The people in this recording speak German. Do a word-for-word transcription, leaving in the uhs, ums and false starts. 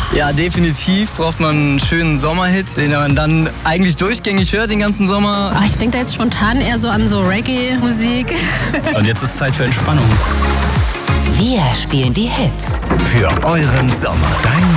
Ja, definitiv braucht man einen schönen Sommerhit, den man dann eigentlich durchgängig hört den ganzen Sommer. Ach, ich denke da jetzt spontan eher so an so Reggae-Musik. Und jetzt ist Zeit für Entspannung. Wir spielen die Hits. Für euren Sommer. Dein